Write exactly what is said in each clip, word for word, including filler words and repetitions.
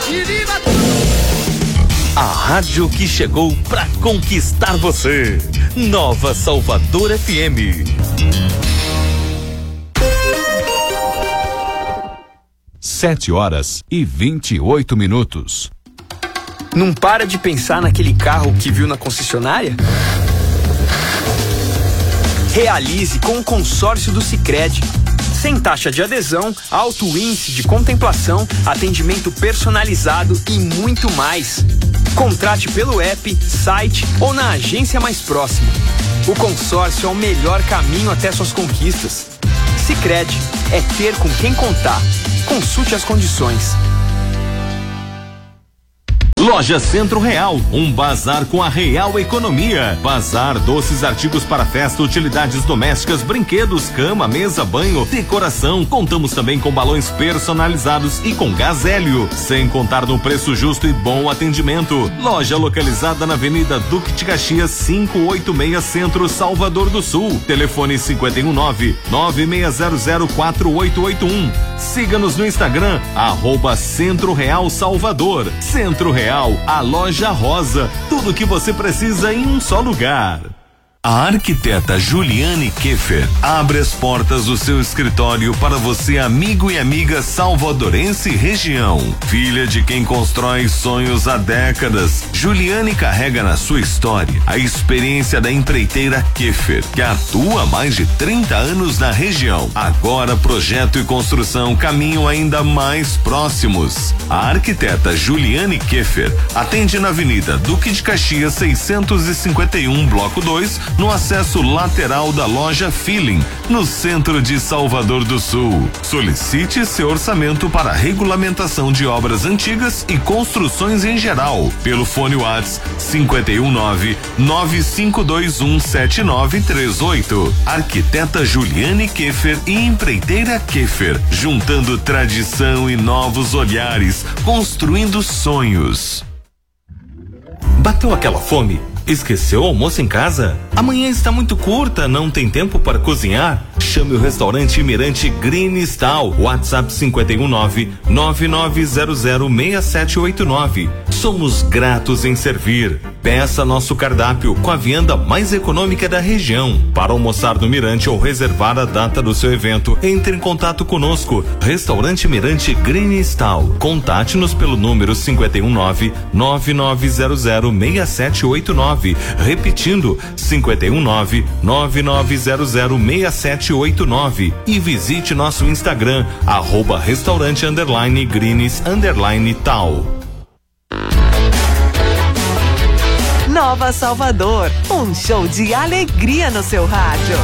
A rádio que chegou pra conquistar você. Nova Salvador F M. Sete horas e vinte e oito minutos. Não para de pensar naquele carro que viu na concessionária? Realize com o consórcio do Sicredi. Sem taxa de adesão, alto índice de contemplação, atendimento personalizado e muito mais. Contrate pelo app, site ou na agência mais próxima. O consórcio é o melhor caminho até suas conquistas. Sicredi é ter com quem contar. Consulte as condições. Loja Centro Real, um bazar com a real economia. Bazar, doces, artigos para festa, utilidades domésticas, brinquedos, cama, mesa, banho, decoração. Contamos também com balões personalizados e com gás hélio, sem contar no preço justo e bom atendimento. Loja localizada na Avenida Duque de Caxias, quinhentos e oitenta e seis Centro, Salvador do Sul. Telefone cinco um nove, nove seis zero zero, quatro oito oito um. Siga-nos no Instagram, arroba Centro Real Salvador. Centro Real, a loja rosa, tudo que você precisa em um só lugar. A arquiteta Juliane Keffer abre as portas do seu escritório para você, amigo e amiga salvadorense e região. Filha de quem constrói sonhos há décadas, Juliane carrega na sua história a experiência da empreiteira Keffer, que atua há mais de trinta anos na região. Agora projeto e construção caminham ainda mais próximos. A arquiteta Juliane Keffer atende na Avenida Duque de Caxias seiscentos e cinquenta e um, bloco dois, no acesso lateral da loja Feeling, no centro de Salvador do Sul. Solicite seu orçamento para regulamentação de obras antigas e construções em geral, pelo fone WhatsApp cinco um nove, nove cinco dois um, sete nove três oito. Arquiteta Juliane Keffer e empreiteira Keffer, juntando tradição e novos olhares, construindo sonhos. Bateu aquela fome? Esqueceu o almoço em casa? Amanhã está muito curta, não tem tempo para cozinhar? Chame o restaurante Mirante Green Style. WhatsApp cinco um nove, nove nove zero zero, seis sete oito nove. Somos gratos em servir. Peça nosso cardápio com a vianda mais econômica da região. Para almoçar no Mirante ou reservar a data do seu evento, entre em contato conosco. Restaurante Mirante Green Style. Contate-nos pelo número cinco um nove, nove nove zero zero, seis sete oito nove. Repetindo, cinco um nove, nove nove zero zero, seis sete oito nove. E visite nosso Instagram, arroba restaurante underline greens underline tal. Nova Salvador, um show de alegria no seu rádio.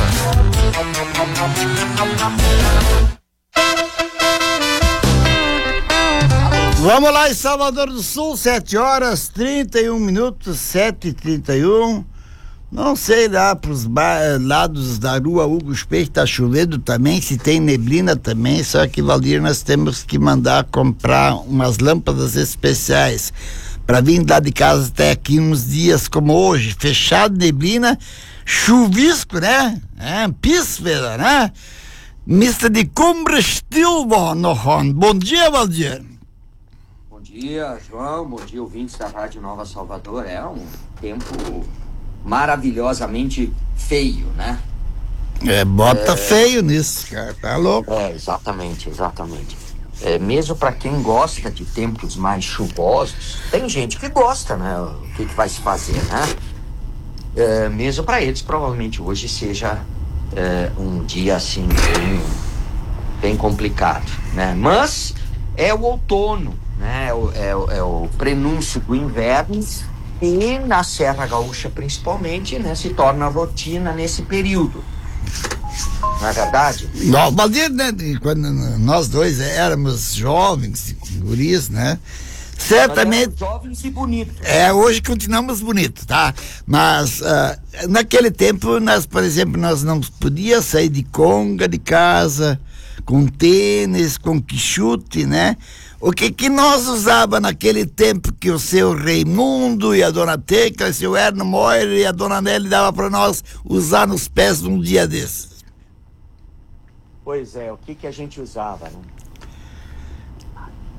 Vamos lá em Salvador do Sul, sete horas trinta e um minutos, sete e trinta e um. Não sei lá pros lados da rua Hugo Specht, tá chovendo também, se tem neblina também, só que, Valdir, nós temos que mandar comprar umas lâmpadas especiais para vir lá de casa até aqui uns dias como hoje, fechado, neblina, chuvisco, né? É, písfera, né? Mista de combustível no Ron. Bom dia, Valdir. Bom dia, João. Bom dia, ouvintes da Rádio Nova Salvador. É um tempo maravilhosamente feio, né? É, bota é... feio nisso, cara. Tá louco. É, exatamente, exatamente. É, mesmo para quem gosta de tempos mais chuvosos, tem gente que gosta, né? O que, que vai se fazer, né? É, mesmo para eles, provavelmente hoje seja é, um dia assim bem, bem complicado, né? Mas é o outono, né? É o, é, o, é o prenúncio do inverno e na Serra Gaúcha principalmente, né? Se torna rotina nesse período. Não é verdade? Nós, Valdir, né, quando nós dois éramos jovens, guris, né? Certamente. Jovens e bonitos. É, hoje continuamos bonitos, tá? Mas uh, naquele tempo, nós, por exemplo, nós não podíamos sair de conga de casa, com tênis, com quichute, né? O que que nós usava naquele tempo que o seu Raimundo e a dona Tecla, o seu Erno Moyer e a dona Nelly dava para nós usar nos pés num dia desses? Pois é, o que que a gente usava, né?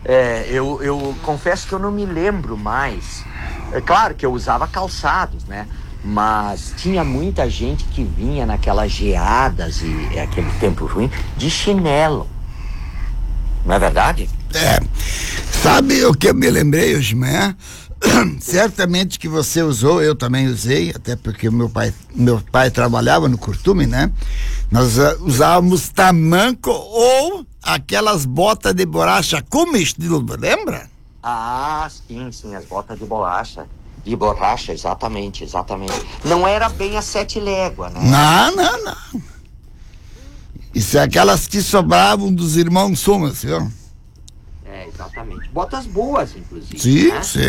É, eu, eu confesso que eu não me lembro mais. É claro que eu usava calçados, né? Mas tinha muita gente que vinha naquelas geadas e aquele tempo ruim de chinelo. Não é verdade? É. Sabe o que eu me lembrei hoje de manhã? Certamente que você usou, eu também usei, até porque meu pai, meu pai trabalhava no Curtume, né? Nós uh, usávamos tamanco ou aquelas botas de borracha como estilo, lembra? Ah, sim, sim, as botas de bolacha. De borracha, exatamente, exatamente. Não era bem a sete léguas, né? Não, não, não. Isso é aquelas que sobravam dos irmãos Sumas, viu? É, exatamente. Botas boas, inclusive. Sim, né? sim.